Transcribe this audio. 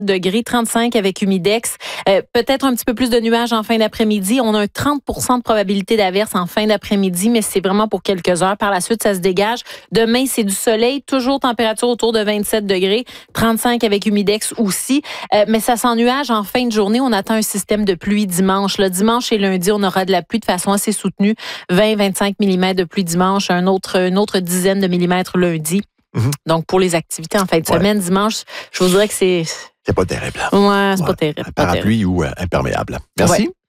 degrés, 35 avec humidex. Peut-être un petit peu plus de nuages en fin d'après-midi. On a un 30 de probabilité d'averse en fin d'après-midi, mais c'est vraiment pour quelques heures. Par la suite, ça se dégage. Demain, c'est du soleil, toujours température autour de 27 degrés, 35 avec humidex aussi. Mais ça s'ennuage en fin de journée. On attend un système de pluie dimanche. Le dimanche et lundi, on aura de la pluie de façon assez soutenue. 20-25 mm de pluie dimanche, une autre dizaine de millimètres lundi. Donc, pour les activités en fin de semaine, dimanche, je vous dirais que c'est pas terrible. Ouais, c'est pas terrible. Parapluie ou imperméable. Merci.